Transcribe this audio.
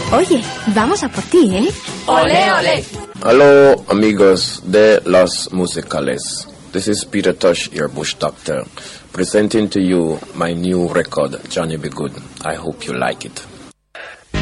Oye, vamos a por ti, ¿eh? ¡Olé, olé! Hello, amigos de Los Musicales. This is Peter Tosh, your Bush Doctor, presenting to you my new record, Johnny B. Good. I hope you like it.